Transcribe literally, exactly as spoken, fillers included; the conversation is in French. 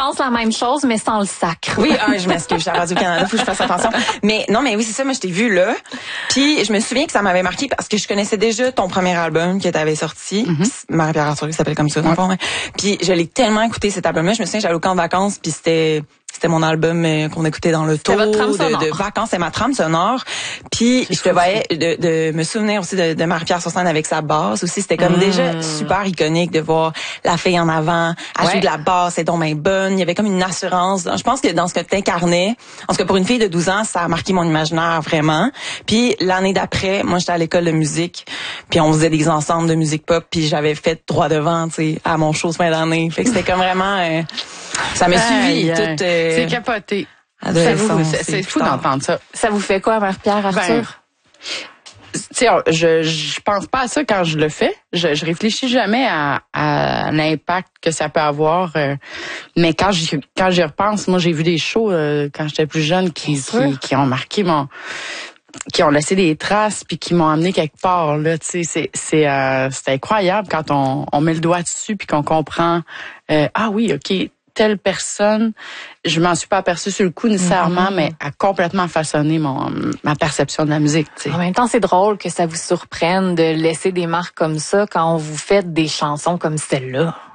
pense la même chose, mais sans le sacre. Oui, ah, je m'excuse, je suis à Radio-Canada, faut que je fasse attention. Mais non, mais oui, c'est ça, moi, je t'ai vu là. Puis je me souviens que ça m'avait marqué parce que je connaissais déjà ton premier album que t'avais sorti, mm-hmm. Marie-Pierre Arthur, qui s'appelle comme ça, dans le fond. Hein. Puis je l'ai tellement écouté, cet album-là. Je me souviens, j'allais au camp de vacances, puis c'était... C'était mon album euh, qu'on écoutait dans le taux de, de vacances. C'est ma trame sonore. Puis je te voyais de, de me souvenir aussi de, de Marie-Pierre sur scène avec sa basse aussi. C'était comme mmh. déjà super iconique de voir la fille en avant, elle ouais. joue de la basse, elle est donc bien bonne. Il y avait comme une assurance. Je pense que dans ce que tu incarnais, en tout cas pour une fille de douze ans, ça a marqué mon imaginaire vraiment. Puis l'année d'après, moi j'étais à l'école de musique, puis on faisait des ensembles de musique pop, puis j'avais fait droit devant, tu sais, à mon show de fin d'année. Fait que c'était comme vraiment... Euh, ça m'a suivi aïe, toute... Euh, c'est capoté. Ça vous, c'est, c'est fou d'entendre ça. Ça vous fait quoi, Marie-Pierre Arthur? Ben, tu sais, je, je pense pas à ça quand je le fais. Je, je réfléchis jamais à, à l'impact que ça peut avoir. Euh, mais quand j'y, quand j'y repense, moi, j'ai vu des shows euh, quand j'étais plus jeune qui, qui, qui ont marqué mon... qui ont laissé des traces puis qui m'ont amené quelque part là, tu sais, c'est c'est euh, c'est incroyable quand on on met le doigt dessus puis qu'on comprend euh, ah oui, OK, telle personne, je m'en suis pas aperçue sur le coup nécessairement, mm-hmm. mais a complètement façonné mon ma perception de la musique, tu sais. En même temps, c'est drôle que ça vous surprenne de laisser des marques comme ça quand vous faites des chansons comme celle-là.